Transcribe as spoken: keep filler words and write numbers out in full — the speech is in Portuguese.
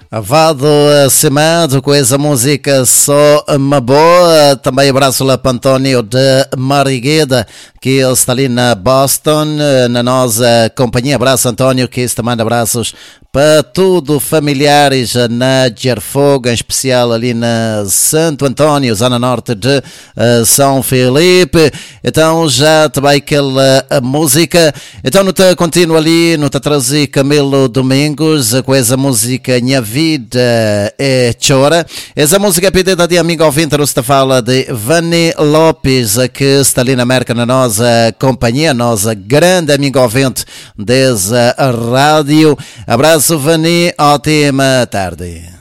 Vado Semado com essa música Só Uma Boa. Também abraço lá para António de Marigueda, que ele está ali na Boston, na nossa companhia. Abraço, António, que isso também abraços para tudo, familiares na Gerfogo, em especial ali na Santo António, zona norte de uh, São Felipe. Então já também aquela música. Então não te continuo ali, não te trazer Camilo Domingos com essa música Minha Vida é Chora. Essa música é pedida de amigo ouvinte, nos fala de Vani Lopes, que está ali na América, na nossa companhia, nossa grande amigo ouvinte dessa rádio. Abraço, Vani, ótima tarde.